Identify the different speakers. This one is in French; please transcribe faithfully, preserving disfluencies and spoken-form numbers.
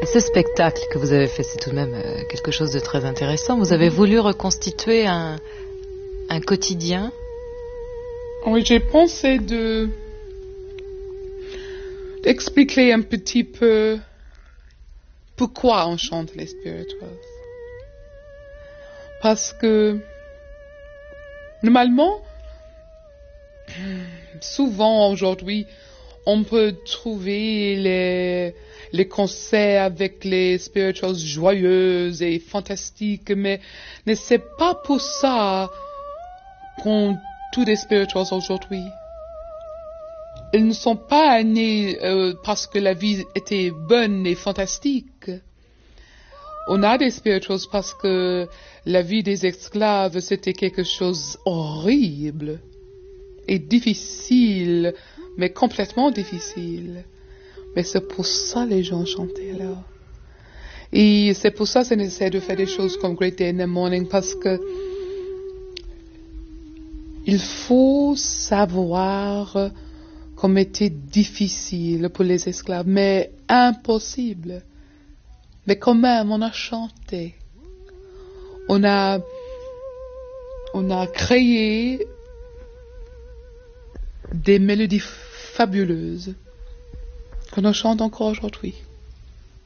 Speaker 1: Ce spectacle que vous avez fait, c'est tout de même euh, quelque chose de très intéressant. Vous avez voulu reconstituer un, un quotidien.
Speaker 2: Oui, j'ai pensé de d'expliquer un petit peu pourquoi on chante les spirituals. Parce que normalement, souvent aujourd'hui, on peut trouver les, les concerts avec les spirituals joyeuses et fantastiques, mais, mais c'est pas pour ça qu'on tous les spirituals aujourd'hui. Ils ne sont pas nés euh, parce que la vie était bonne et fantastique. On a des spirituals parce que la vie des esclaves, c'était quelque chose horrible et difficile, mais complètement difficile. Mais c'est pour ça que les gens chantaient là. Et c'est pour ça qu'on essaie de faire des choses comme Great Day in the Morning, parce que il faut savoir comme était difficile pour les esclaves, mais impossible. Mais quand même, on a chanté. On a, on a créé des mélodies fabuleuses qu'on chante encore aujourd'hui.